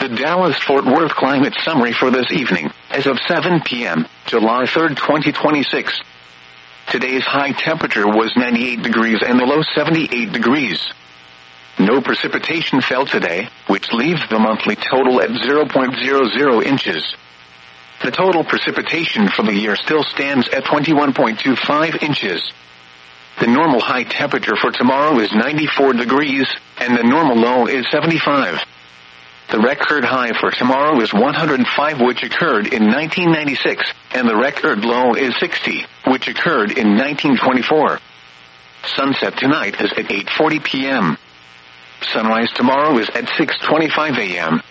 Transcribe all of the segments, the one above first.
The Dallas-Fort Worth climate summary for this evening, as of 7 p.m., July 3, 2026. Today's high temperature was 98 degrees and the low 78 degrees. No precipitation fell today, which leaves the monthly total at 0.00 inches. The total precipitation for the year still stands at 21.25 inches. The normal high temperature for tomorrow is 94 degrees, and the normal low is 75. The record high for tomorrow is 105, which occurred in 1996, and the record low is 60, which occurred in 1924. Sunset tonight is at 8:40 p.m. Sunrise tomorrow is at 6:25 a.m.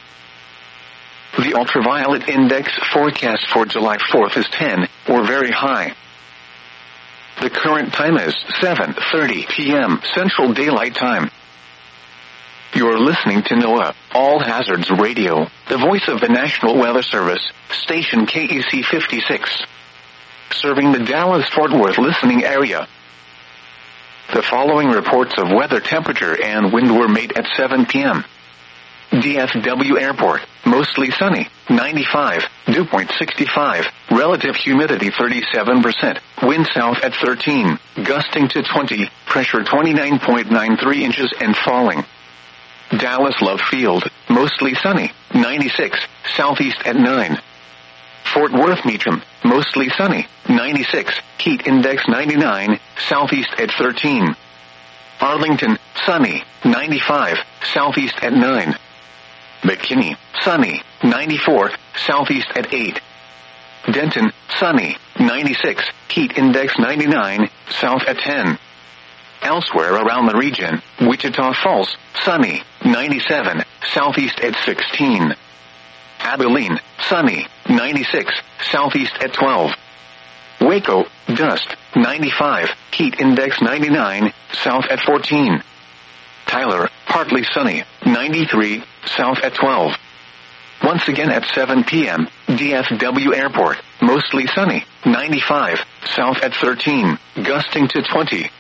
The ultraviolet index forecast for July 4th is 10, or very high. The current time is 7:30 p.m. Central Daylight Time. You're listening to NOAA, All Hazards Radio, the voice of the National Weather Service, station KEC 56. Serving the Dallas-Fort Worth listening area. The following reports of weather, temperature, and wind were made at 7 p.m. DFW Airport, mostly sunny, 95, dew point 65, relative humidity 37%, wind south at 13, gusting to 20, pressure 29.93 inches and falling. Dallas Love Field, mostly sunny, 96, southeast at 9. Fort Worth Meacham, mostly sunny, 96, heat index 99, southeast at 13. Arlington, sunny, 95, southeast at 9. McKinney, sunny, 94, southeast at 8. Denton, sunny, 96, heat index 99, south at 10. Elsewhere around the region, Wichita Falls, sunny, 97, southeast at 16. Abilene, sunny, 96, southeast at 12. Waco, dust, 95, heat index 99, south at 14. Tyler, partly sunny, 93, south at 12. Once again at 7 p.m., DFW Airport, mostly sunny, 95, south at 13, gusting to 20.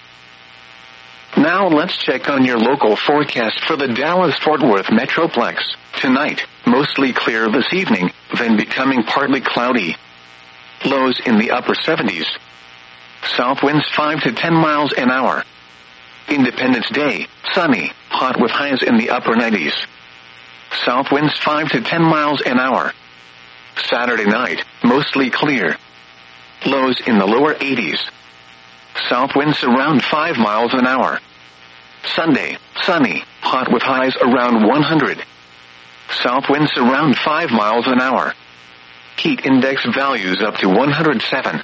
Now let's check on your local forecast for the Dallas-Fort Worth Metroplex. Tonight, mostly clear this evening, then becoming partly cloudy. Lows in the upper 70s. South winds 5 to 10 miles an hour. Independence Day, sunny, hot with highs in the upper 90s. South winds 5 to 10 miles an hour. Saturday night, mostly clear. Lows in the lower 80s. South winds around 5 miles an hour. Sunday, sunny, hot with highs around 100. South winds around 5 miles an hour. Heat index values up to 107.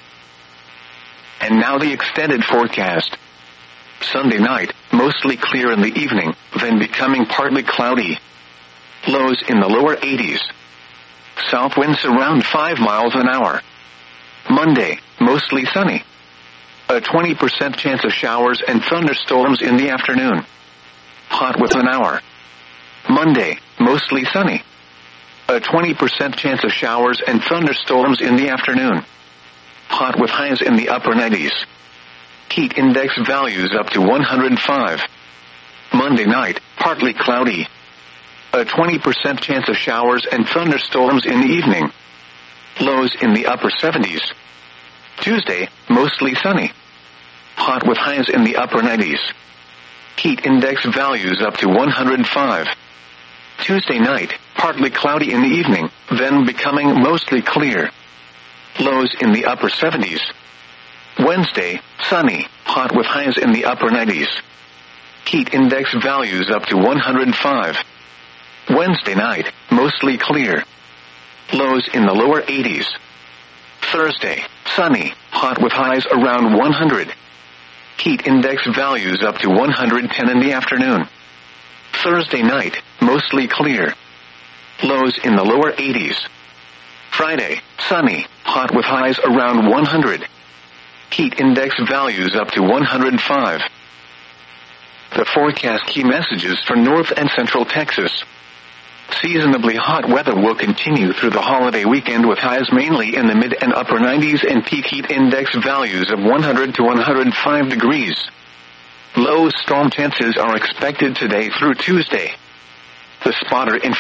And now the extended forecast. Sunday night, mostly clear in the evening, then becoming partly cloudy. Lows in the lower 80s. South winds around 5 miles an hour. Monday, mostly sunny. A 20% chance of showers and thunderstorms in the afternoon. Hot with an hour. Monday, mostly sunny. A 20% chance of showers and thunderstorms in the afternoon. Hot with highs in the upper 90s. Heat index values up to 105. Monday night, partly cloudy. A 20% chance of showers and thunderstorms in the evening. Lows in the upper 70s. Tuesday, mostly sunny. Hot with highs in the upper 90s. Heat index values up to 105. Tuesday night, partly cloudy in the evening, then becoming mostly clear. Lows in the upper 70s. Wednesday, sunny, hot with highs in the upper 90s. Heat index values up to 105. Wednesday night, mostly clear. Lows in the lower 80s. Thursday, sunny, hot with highs around 100. Heat index values up to 110 in the afternoon. Thursday night, mostly clear. Lows in the lower 80s. Friday, sunny, hot with highs around 100. Heat index values up to 105. The forecast key messages for North and Central Texas. Seasonably hot weather will continue through the holiday weekend with highs mainly in the mid and upper 90s and peak heat index values of 100 to 105 degrees. Low storm chances are expected today through Tuesday. The spotter